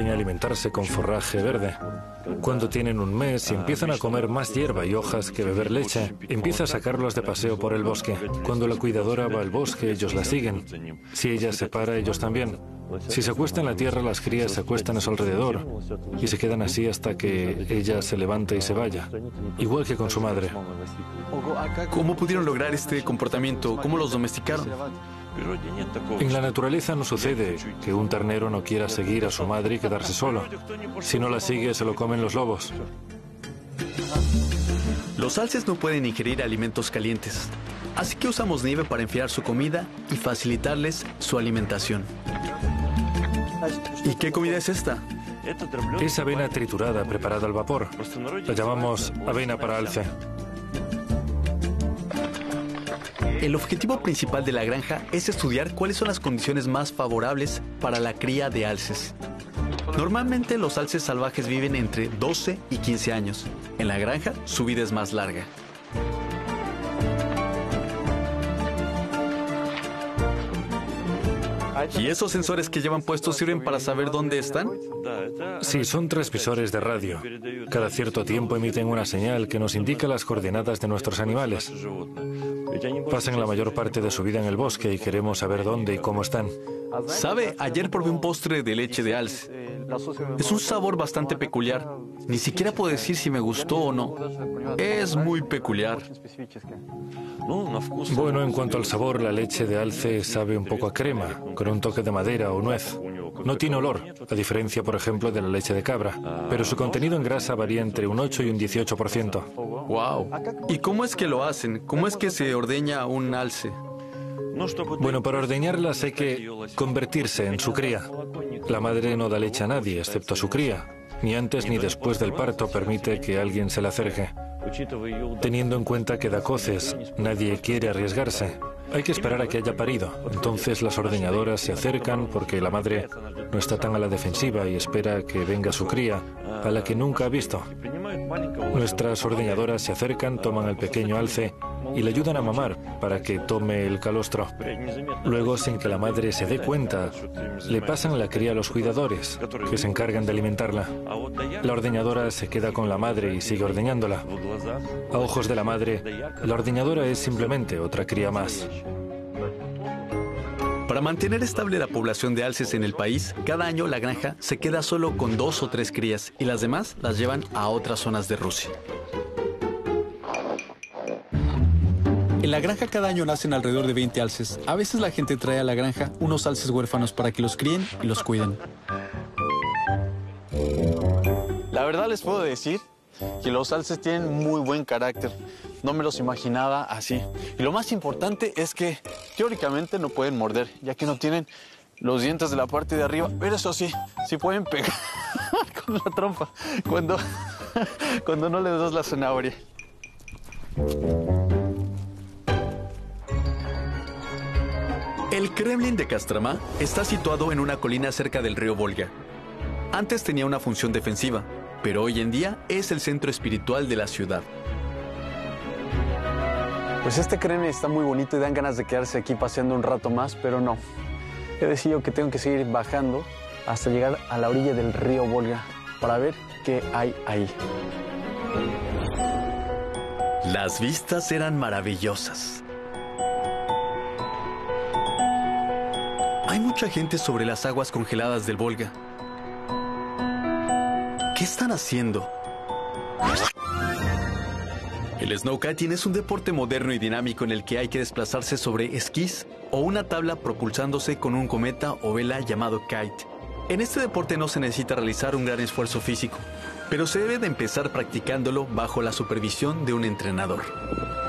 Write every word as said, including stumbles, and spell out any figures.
a alimentarse con forraje verde. Cuando tienen un mes y empiezan a comer más hierba y hojas que beber leche, empieza a sacarlos de paseo por el bosque. Cuando la cuidadora va al bosque, ellos la siguen. Si ella se para, ellos también. Si se acuesta en la tierra, las crías se acuestan a su alrededor y se quedan así hasta que ella se levante y se vaya, igual que con su madre. ¿Cómo pudieron lograr este comportamiento? ¿Cómo los domesticaron? En la naturaleza no sucede que un ternero no quiera seguir a su madre y quedarse solo. Si no la sigue, se lo comen los lobos. Los alces no pueden ingerir alimentos calientes, así que usamos nieve para enfriar su comida y facilitarles su alimentación. ¿Y qué comida es esta? Es avena triturada preparada al vapor. La llamamos avena para alce. El objetivo principal de la granja es estudiar cuáles son las condiciones más favorables para la cría de alces. Normalmente los alces salvajes viven entre doce y quince años. En la granja, su vida es más larga. ¿Y esos sensores que llevan puestos sirven para saber dónde están? Sí, son transmisores de radio. Cada cierto tiempo emiten una señal que nos indica las coordenadas de nuestros animales. Pasan la mayor parte de su vida en el bosque y queremos saber dónde y cómo están. ¿Sabe? Ayer probé un postre de leche de alce. Es un sabor bastante peculiar. Ni siquiera puedo decir si me gustó o no. Es muy peculiar. Bueno, en cuanto al sabor, la leche de alce sabe un poco a crema, con un toque de madera o nuez. No tiene olor, a diferencia, por ejemplo, de la leche de cabra, pero su contenido en grasa varía entre un ocho y un dieciocho por ciento. ¡Wow! ¿Y cómo es que lo hacen? ¿Cómo es que se ordeña un alce? Bueno, para ordeñarlas hay que convertirse en su cría. La madre no da leche a nadie, excepto a su cría. Ni antes ni después del parto permite que alguien se le acerque. Teniendo en cuenta que da coces, nadie quiere arriesgarse. Hay que esperar a que haya parido. Entonces las ordeñadoras se acercan porque la madre no está tan a la defensiva y espera que venga su cría, a la que nunca ha visto. Nuestras ordeñadoras se acercan, toman al pequeño alce y le ayudan a mamar para que tome el calostro. Luego, sin que la madre se dé cuenta, le pasan la cría a los cuidadores, que se encargan de alimentarla. La ordeñadora se queda con la madre y sigue ordeñándola. A ojos de la madre, la ordeñadora es simplemente otra cría más. Para mantener estable la población de alces en el país, cada año la granja se queda solo con dos o tres crías y las demás las llevan a otras zonas de Rusia. En la granja cada año nacen alrededor de veinte alces. A veces la gente trae a la granja unos alces huérfanos para que los críen y los cuiden. La verdad les puedo decir que los alces tienen muy buen carácter. No me los imaginaba así. Y lo más importante es que teóricamente no pueden morder, ya que no tienen los dientes de la parte de arriba. Pero eso sí, sí pueden pegar con la trompa cuando, cuando no les das la zanahoria. El Kremlin de Kostromá está situado en una colina cerca del río Volga. Antes tenía una función defensiva, pero hoy en día es el centro espiritual de la ciudad. Pues este Kremlin está muy bonito y dan ganas de quedarse aquí paseando un rato más, pero no. He decidido que tengo que seguir bajando hasta llegar a la orilla del río Volga para ver qué hay ahí. Las vistas eran maravillosas. Hay mucha gente sobre las aguas congeladas del Volga. ¿Qué están haciendo? El snowkiting es un deporte moderno y dinámico en el que hay que desplazarse sobre esquís o una tabla propulsándose con un cometa o vela llamado kite. En este deporte no se necesita realizar un gran esfuerzo físico, pero se debe de empezar practicándolo bajo la supervisión de un entrenador.